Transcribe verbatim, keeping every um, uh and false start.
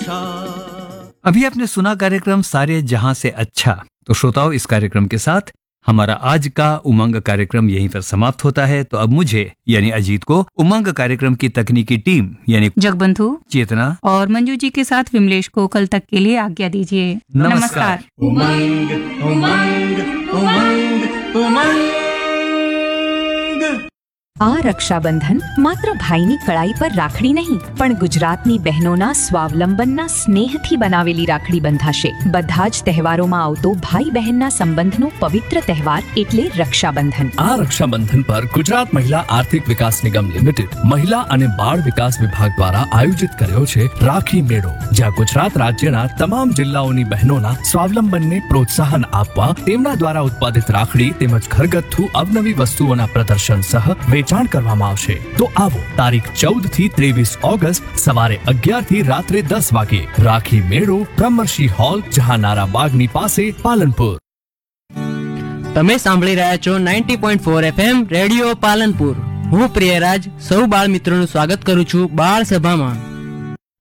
अच्छा। अभी आपने सुना कार्यक्रम सारे जहां से अच्छा। तो श्रोताओं, इस कार्यक्रम के साथ हमारा आज का उमंग कार्यक्रम यहीं पर समाप्त होता है। तो अब मुझे यानी अजीत को उमंग कार्यक्रम की तकनीकी टीम यानी जगबंधु, चेतना और मंजू जी के साथ विमलेश को कल तक के लिए आज्ञा दीजिए। नमस्कार। उमंग उमंग उमंग उमंग। આ રક્ષાબંધન માત્ર ભાઈની કળાઈ પર રાખડી નહીં, પણ ગુજરાતની બહેનોના સ્વાવલંબનના સ્નેહથી બનાવેલી રાખડી બંધાશે. બધા જ તહેવારોમાં આવતો ભાઈ બહેનના સંબંધનો પવિત્ર તહેવાર એટલે રક્ષાબંધન. આ રક્ષાબંધન પર ગુજરાત મહિલા આર્થિક વિકાસ નિગમ લિમિટેડ મહિલા અને બાળ વિકાસ વિભાગ દ્વારા આયોજિત કર્યો છે રાખી મેળો, જ્યાં ગુજરાત રાજ્યના તમામ જિલ્લાઓની બહેનોના સ્વાવલંબનને પ્રોત્સાહન આપવા તેમના દ્વારા ઉત્પાદિત રાખડી તેમજ ઘરગથ્થુ અવનવી વસ્તુઓના પ્રદર્શન સહ વેચાણ કરવામાં આવશે. તો આવો તારીખ ચૌદ થી ત્રેવીસ ઓગસ્ટ સવારે અગિયાર થી રાત્રે દસ વાગે રાખી મેળો, બ્રહ્મર્ષિ હોલ, જહાનારા બાગની પાસે, પાલનપુર. તમે સાંભળી રહ્યા છો ninety point four FM radio Palanpur. હું પ્રિયરાજ સૌ બાળ મિત્રોનું સ્વાગત કરું છું બાળ સભામાં.